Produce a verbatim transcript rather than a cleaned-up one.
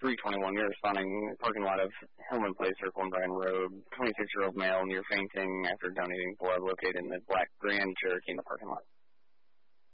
three twenty-one, you're responding parking lot of Hillman Place, Circle and Bryan Road. twenty-six-year-old male near fainting after donating blood located in the black Grand Cherokee in the parking lot.